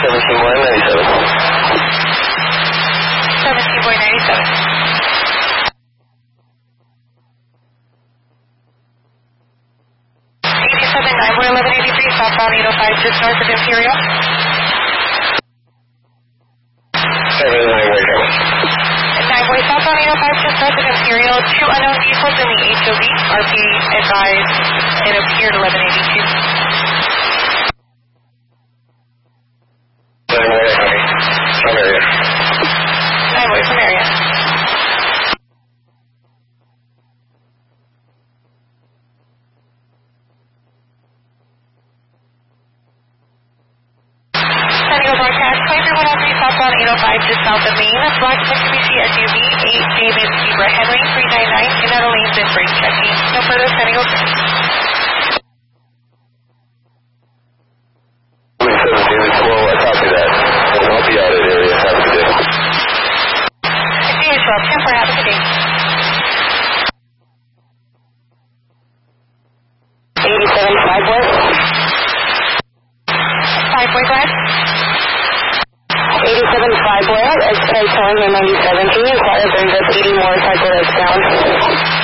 boy 97. 9 boy 1183, southbound 805, just north of Imperial. 9 boy southbound 805, just north of Imperial. 2 unknown vehicles in the HOV. RPA advised and appeared 1182. 9 boy from area. Southbound 805, just south of Maine. Black Mitsubishi SUV, 8 David Zebra Henry, 399, in out of lanes and brake checking. No further sending over. 7 David Slow, I copy that. We'll help you out at area. Have a good day. David 12, 10 for have a good day. 87, 5 boy. 5 boy, go ahead. 87 5 boy, X-Ray calling in 97. Can you inquire if there's a speeding motorcycle that's down?